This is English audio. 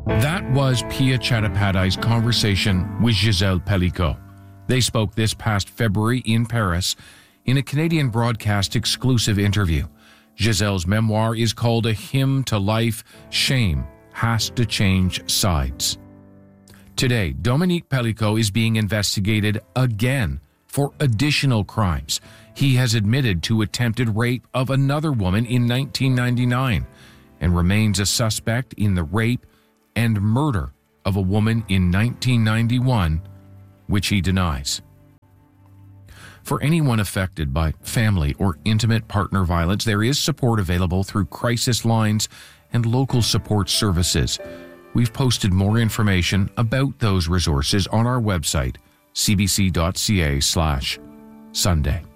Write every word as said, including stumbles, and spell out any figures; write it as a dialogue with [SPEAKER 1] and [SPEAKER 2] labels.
[SPEAKER 1] That was Pia Chattopadhyay's conversation with Gisèle Pelicot. They spoke this past February in Paris in a Canadian broadcast exclusive interview. Gisèle's memoir is called A Hymn to Life, Shame Has to Change Sides. Today, Dominique Pelicot is being investigated again for additional crimes. He has admitted to attempted rape of another woman in nineteen ninety-nine and remains a suspect in the rape and murder of a woman in nineteen ninety-one, which he denies. For anyone affected by family or intimate partner violence, there is support available through crisis lines and local support services. We've posted more information about those resources on our website, c b c dot c a slash Sunday.